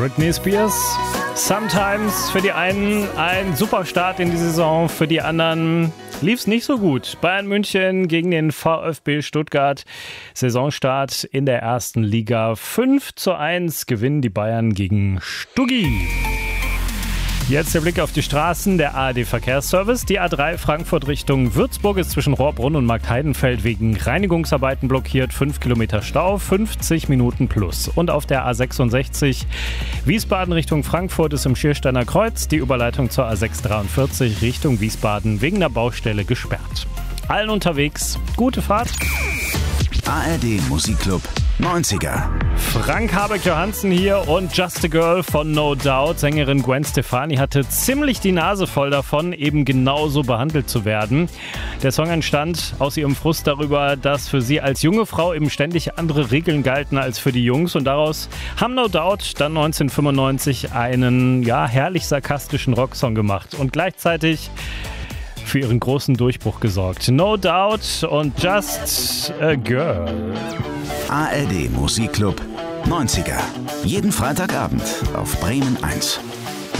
Britney Spears. Sometimes für die einen ein super Start in die Saison, für die anderen lief es nicht so gut. Bayern München gegen den VfB Stuttgart. Saisonstart in der ersten Liga. 5:1 gewinnen die Bayern gegen Stuggi. Jetzt der Blick auf die Straßen. Der ARD-Verkehrsservice. Die A3 Frankfurt Richtung Würzburg ist zwischen Rohrbrunn und Marktheidenfeld wegen Reinigungsarbeiten blockiert. 5 Kilometer Stau, 50 Minuten plus. Und auf der A66 Wiesbaden Richtung Frankfurt ist im Schiersteiner Kreuz die Überleitung zur A643 Richtung Wiesbaden wegen der Baustelle gesperrt. Allen unterwegs, gute Fahrt. ARD Musikclub 90er. Frank Habeck-Johansen hier und Just a Girl von No Doubt. Sängerin Gwen Stefani hatte ziemlich die Nase voll davon, eben genauso behandelt zu werden. Der Song entstand aus ihrem Frust darüber, dass für sie als junge Frau eben ständig andere Regeln galten als für die Jungs. Und daraus haben No Doubt dann 1995 einen herrlich sarkastischen Rocksong gemacht und gleichzeitig für ihren großen Durchbruch gesorgt. No Doubt und Just a Girl. ARD Musikclub 90er. Jeden Freitagabend auf Bremen 1.